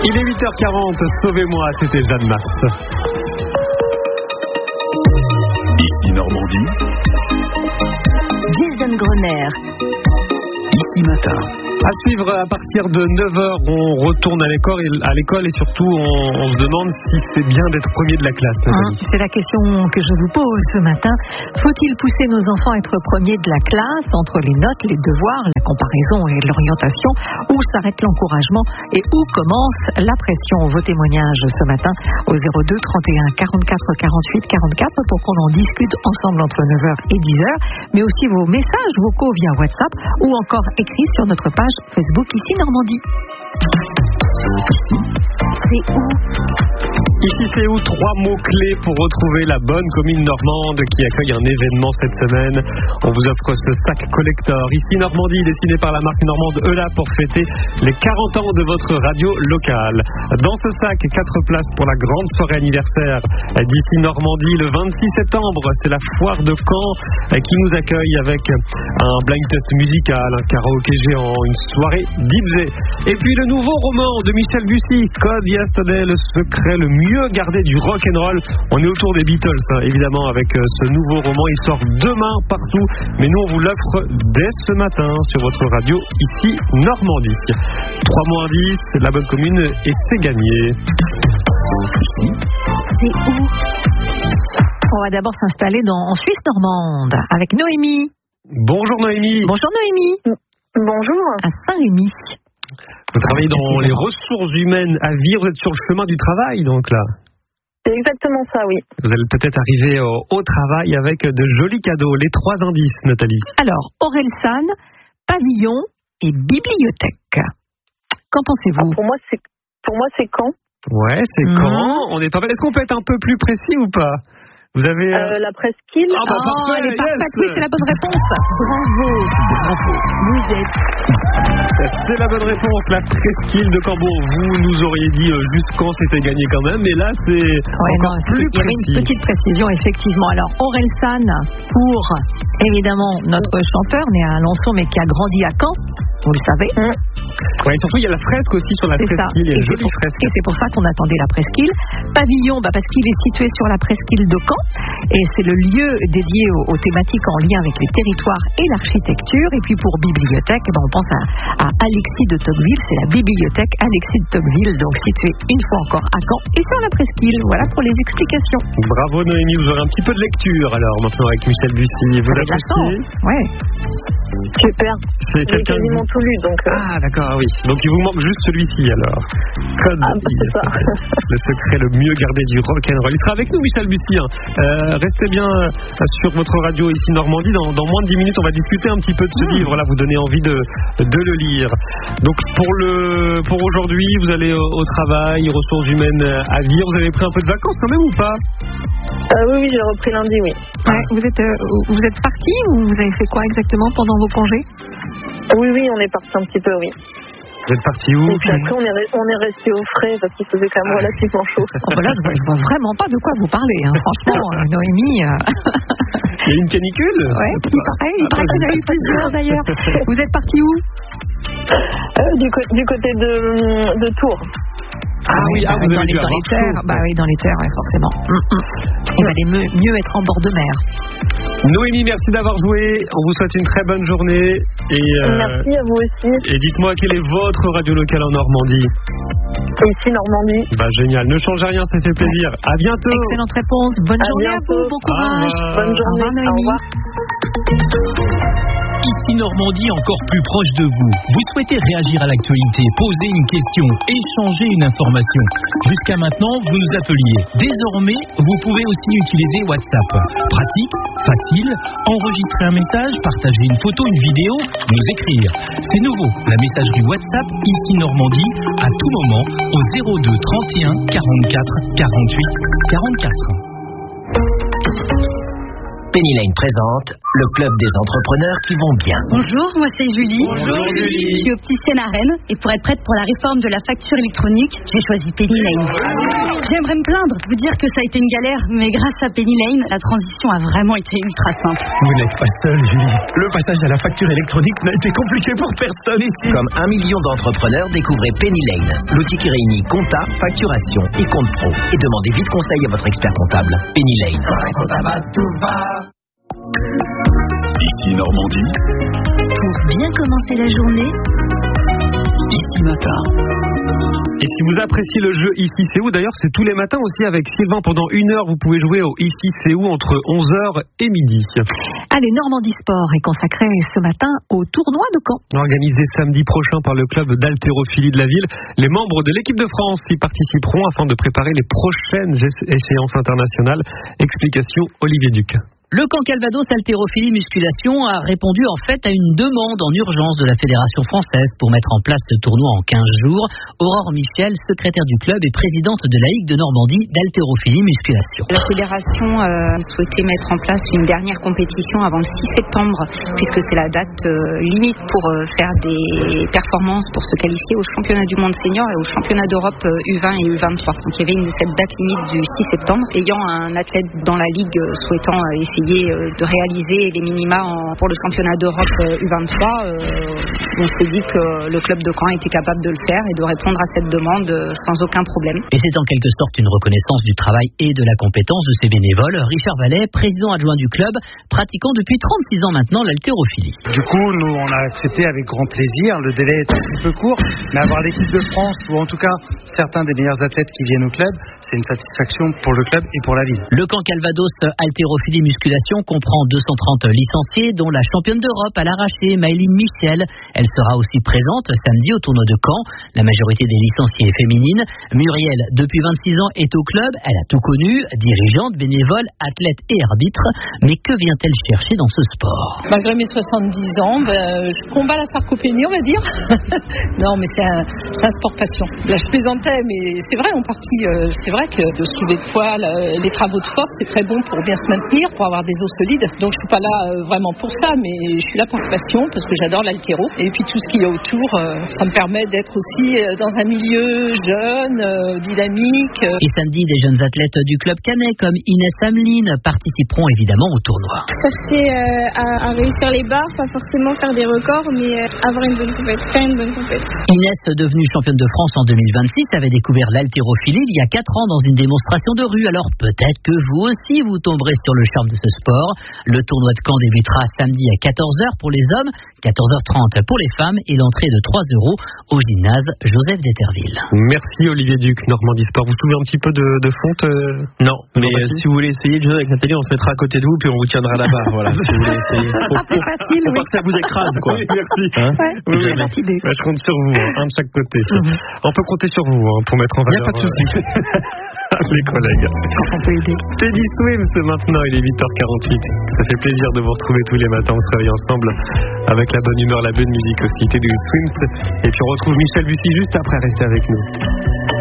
Il est 8h40, sauvez-moi, c'était Jeanne Masse. Ici Normandie. Jason Grenier. Ici Matin. À suivre à partir de 9h, on retourne à l'école et surtout on se demande si c'est bien d'être premier de la classe. C'est la question que je vous pose ce matin. Faut-il pousser nos enfants à être premiers de la classe entre les notes, les devoirs, la comparaison et l'orientation? Où s'arrête l'encouragement et où commence la pression? Vos témoignages ce matin au 02 31 44 48 44 pour qu'on en discute ensemble entre 9h et 10h, mais aussi vos messages vocaux via WhatsApp ou encore écrits sur notre page Facebook Ici Normandie. C'est où? Ici c'est où? 3 mots-clés pour retrouver la bonne commune normande qui accueille un événement cette semaine. On vous offre ce sac collector Ici Normandie, dessiné par la marque normande ELA pour fêter les 40 ans de votre radio locale. Dans ce sac, 4 places pour la grande soirée anniversaire d'Ici Normandie le 26 septembre. C'est la foire de Caen qui nous accueille avec un blind test musical, un karaoké géant, une soirée DJ. Et puis le nouveau roman de Michel Bussy, Code Yesterday, le secret le mieux gardé du rock'n'roll. On est autour des Beatles, évidemment, avec ce nouveau roman. Il sort demain partout, mais nous on vous l'offre dès ce matin sur votre radio Ici Normandie. 3 mots indices, la bonne commune et c'est gagné. Ici, c'est où? On va d'abord s'installer en Suisse normande avec Noémie. Bonjour Noémie. Bonjour Noémie. Bonjour. À Saint-Rémy. Vous travaillez dans les ressources humaines à Vire, vous êtes sur le chemin du travail donc là. C'est exactement ça, oui. Vous allez peut-être arriver au travail avec de jolis cadeaux. Les 3 indices, Nathalie. Alors, Orelsan, pavillon et bibliothèque. Qu'en pensez-vous? Pour moi, c'est quand? Ouais, c'est quand? On est pas mal. Est-ce qu'on peut être un peu plus précis ou pas? Vous avez la presqu'île. Parfait, elle est parfaite. Oui, c'est la bonne réponse. Bravo. Vous êtes. C'est la bonne réponse, la presqu'île de Cambourg. Vous nous auriez dit juste quand c'était gagné quand même, mais là c'est encore plus précis. Il y avait une petite précision effectivement. Alors Orelsan pour évidemment notre chanteur né à Alençon mais qui a grandi à Caen. Vous le savez. Ouais, surtout il y a la fresque aussi sur la presqu'île, il y a une jolie fresque. Et c'est pour ça qu'on attendait la presqu'île. Pavillon, parce qu'il est situé sur la presqu'île de Caen et c'est le lieu dédié aux thématiques en lien avec les territoires et l'architecture. Et puis pour bibliothèque, on pense à Alexis de Tocqueville, c'est la bibliothèque Alexis de Tocqueville, donc située une fois encore à Caen et sur la presqu'île. Voilà pour les explications. Bravo Noémie, vous aurez un petit peu de lecture alors maintenant avec Michel Bussy. Vous appréciez? Ouais. Super. C'est quelqu'un quasiment tout lu donc. Ah d'accord, oui. Donc il vous manque juste celui-ci alors. Code c'est ça. Le secret le mieux gardé du rock'n'roll. Il sera avec nous Michel Bussy. Restez bien sur votre radio Ici Normandie. Dans moins de 10 minutes, on va discuter un petit peu de ce livre. Là, vous donnez envie de le lire. Donc pour aujourd'hui, vous allez au travail, ressources humaines à Vire. Vous avez pris un peu de vacances quand même ou pas? Oui, j'ai repris lundi, oui. Ouais, vous êtes parti ou vous avez fait quoi exactement pendant vos congés? Oui, on est parti un petit peu, oui. Vous êtes parti où? Et puis après, on est resté au frais parce qu'il faisait quand même relativement chaud. Là, je vois vraiment pas de quoi vous parlez, hein. Franchement, Noémie. Il y a une canicule? Ouais, il paraît qu'il y en a eu plusieurs d'ailleurs. Vous êtes parti où? Du côté de Tours. Vous avez dans les terres. Bah oui, dans les terres, ouais, forcément. Il valait mieux être en bord de mer. Noémie, merci d'avoir joué. On vous souhaite une très bonne journée. Merci à vous aussi. Et dites-moi, quelle est votre radio locale en Normandie? Ici Normandie. Génial. Ne changez rien, ça fait plaisir. À bientôt. Excellente réponse. Bonne journée à vous. Bon courage. Bonne journée. Au revoir, Ici Normandie, encore plus proche de vous. Vous souhaitez réagir à l'actualité, poser une question, échanger une information. Jusqu'à maintenant, vous nous appeliez. Désormais, vous pouvez aussi utiliser WhatsApp. Pratique, facile, enregistrer un message, partager une photo, une vidéo, nous écrire. C'est nouveau, la messagerie WhatsApp Ici Normandie, à tout moment, au 02 31 44 48 44. Penny Lane présente le club des entrepreneurs qui vont bien. Bonjour, moi c'est Julie. Bonjour Julie. Je suis opticienne à Rennes et pour être prête pour la réforme de la facture électronique, j'ai choisi Penny Lane. J'aimerais me plaindre, vous dire que ça a été une galère, mais grâce à Penny Lane, la transition a vraiment été ultra simple. Vous n'êtes pas seule, Julie. Le passage à la facture électronique n'a été compliqué pour personne ici. Comme 1 million d'entrepreneurs, découvrez Penny Lane, l'outil qui réunit compta, facturation et compte pro. Et demandez vite conseil à votre expert comptable. Penny Lane. Ici Normandie. Pour bien commencer la journée, Ici Matin. Et si vous appréciez le jeu Ici c'est où, d'ailleurs c'est tous les matins aussi avec Sylvain, pendant 1 heure vous pouvez jouer au Ici c'est où entre 11h et midi. Allez, Normandie Sport est consacré ce matin au tournoi de Caen. Organisé samedi prochain par le club d'haltérophilie de la ville, les membres de l'équipe de France y participeront afin de préparer les prochaines échéances internationales. Explication Olivier Duc. Le Caen Calvados Haltérophilie Musculation a répondu en fait à une demande en urgence de la Fédération française pour mettre en place ce tournoi en 15 jours. Aurore Michel, secrétaire du club et présidente de la Ligue de Normandie d'haltérophilie musculation. La fédération souhaitait mettre en place une dernière compétition avant le 6 septembre, puisque c'est la date limite pour faire des performances pour se qualifier au championnat du monde senior et au championnat d'Europe U20 et U23. Donc il y avait cette date limite du 6 septembre. Ayant un athlète dans la Ligue souhaitant essayer de réaliser les minima pour le championnat d'Europe U23, on s'est dit que le club de Caen était capable de le faire et de répondre à cette demande sans aucun problème. Et c'est en quelque sorte une reconnaissance du travail et de la compétence de ces bénévoles. Richard Vallet, président adjoint du club, pratiquant depuis 36 ans maintenant l'haltérophilie. Du coup, nous on a accepté avec grand plaisir. Le délai est un petit peu court, mais avoir l'équipe de France ou en tout cas certains des meilleurs athlètes qui viennent au club, c'est une satisfaction pour le club et pour la ville. Le Caen Calvados haltérophilie musculation comprend 230 licenciés, dont la championne d'Europe à l'arraché, Maëline Michel. Elle sera aussi présente samedi au tournoi de Caen. La majorité des licenciés est féminine. Muriel, depuis 26 ans, est au club. Elle a tout connu, dirigeante, bénévole, athlète et arbitre. Mais que vient-elle chercher dans ce sport? Malgré mes 70 ans, je combats la sarcopénie, on va dire. Non, mais c'est un sport passion. Là, je plaisantais, mais c'est vrai, c'est vrai que de soulever de poids, les travaux de force, c'est très bon pour bien se maintenir, pour avoir des os solides. Donc je suis pas là vraiment pour ça, mais je suis là par passion parce que j'adore l'haltéro. Et puis tout ce qu'il y a autour, ça me permet d'être aussi dans un milieu jeune, dynamique. Et samedi, des jeunes athlètes du club canet comme Inès Hamelin participeront évidemment au tournoi. Chercher à réussir les barres, pas forcément faire des records, mais avoir une bonne compète, faire une bonne compète. Inès, devenue championne de France en 2026, avait découvert l'haltérophilie il y a 4 ans dans une démonstration de rue. Alors peut-être que vous aussi vous tomberez sur le charme de ce sport. Le tournoi de Caen débutera samedi à 14h pour les hommes, 14h30 pour les femmes et l'entrée de 3 € au gymnase Joseph d'Etterville. Merci Olivier Duc, Normandie Sport. Vous souvenez un petit peu de fonte Non, mais si vous voulez essayer de jouer avec Nathalie, on se mettra à côté de vous puis on vous tiendra la barre. Voilà, si vous voulez essayer. Ça fait facile, Faut oui. pas que ça vous écrase, quoi. Oui, merci. Hein? Ouais, Oui, c'est une idée. je compte sur vous, un de chaque côté. On peut compter sur vous pour mettre en Il n'y valeur a pas de souci. les collègues. On peut aider. Teddy Swims maintenant, il est 8h48. Ça fait plaisir de vous retrouver tous les matins. On se réveille ensemble avec la bonne humeur, la bonne musique aussi. Teddy Swims. Et puis on retrouve Michel Bussy juste après. Restez avec nous.